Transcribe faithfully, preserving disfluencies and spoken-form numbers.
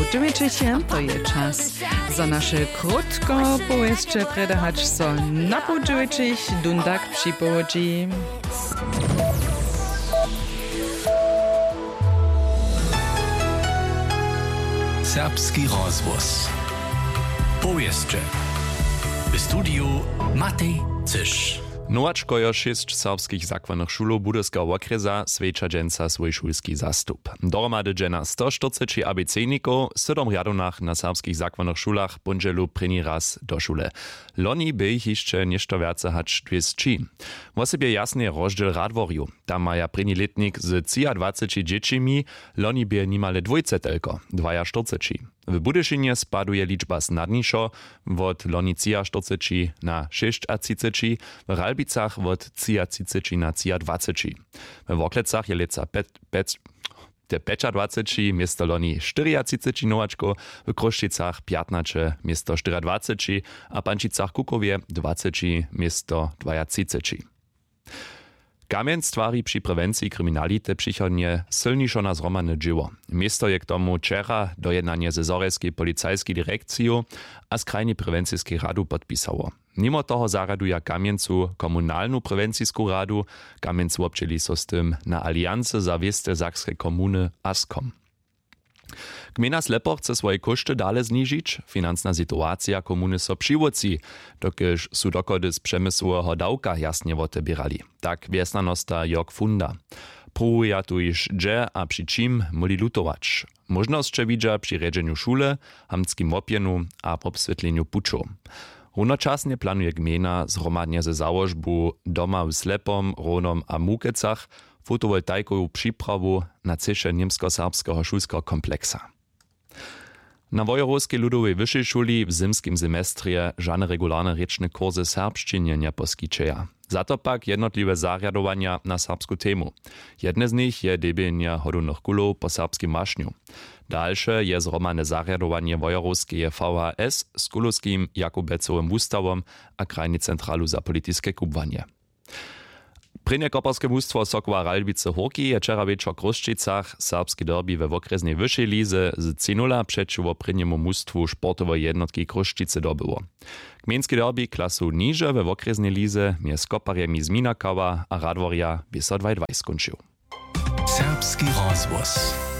dziewięćdziesiąt to je czas za nasze krótko powieście predahać so na pół dziewięćdziesiąt dundak przypołodzi. Serbski rozvoz. Powieście. W studiu Matej Cysz. Nowaczko jo šest serbskich zakładnych szulów Budyskiego okresa swejča dżęca swój szulski zastup. Dohromady dżena sto czterdzieści abecedników w siedem radonach na serbskich zakładnych szulach bądźelu prynny raz do szule. Loni by ich jeszcze nieszto więcej hać dwieście. Wosebie jasny rozdziel radworju. Tam maja prynny letnik z dwadzieścia dziecimi, loni by nimale dwojce tylko, czterdzieści. W Budyszynie spaduje liczba snadniejsza od loni czterdzieści na trzydzieści, w Ralbicach od trzydzieści na dwadzieścia. W Woklecach je leca pet, pet, te dwadzieścia miesto loni trzydzieści nowaczko, w Kruszczycach piętnaście miesto dwadzieścia, a Pančicach Kukowie dwadzieścia miesto trzydzieści. Kamień stwari przy prewencji kryminality przychodnie silniejszo na zromane dzieło. Miesto je k tomu wczera dojednanie ze Zorejskiej policajskiej dyrekcją a skrajnej prewencyjskiej radu podpisało. Mimo toho zaraduje Kamieńcu komunalną prewencyjską radu, Kamieńcu obczeli so z tym na Aliancy za wieste Sakskiej komuny Askom. Gmina Slepo chce swoje koszty dalej zniżyć. Finansna sytuacja komuny so přiwoci, dokiż su dokody z przemysłowego dawka jasnie otebierali. Tak wiesnanosta Jörg Funda. Próbuje tu iż dże, a przy czym moli lutować. Możność przewidza przy redzeniu szule, hamskim opienu a obswietleniu puczu. Równocześnie planuje gmina zhromadnie ze założbu doma w Slepom, Ronom a Mukecach fotowoltaikową przyprawu na cesze niemsko-serbskiego szulskiego kompleksa. Na Wojorowskiej Ludowej Wyższej Szuli w zimskim semestrie żadne regularne rečne kursy serbszczynie nie poskyčeja. Za to pak jednotliwe zarjadowania na serbsku temu. Jedne z nich je debienie hodownych kulów po serbskim mašniu. Dalsze je zromane zarjadowanie Wojorowskie V H S z kulowskim Jakubecowym Ustawom a krajnej centralu za polityckie kubwanie. Prynje koparskie mustwo Sokła Ralbice Horki je wczera wieczor w Kruszczycach serbski derby we okresnej wyższej lize z trzy nula przeciwko prynjemu mustwu sportowej jednotki Kruszczyce dobyło. Gmieński derby klasu niže we okresnej lize mie z koparjemi z Minakawa a Radworja bisa dwa dwa skończył. Serbski rozvoz.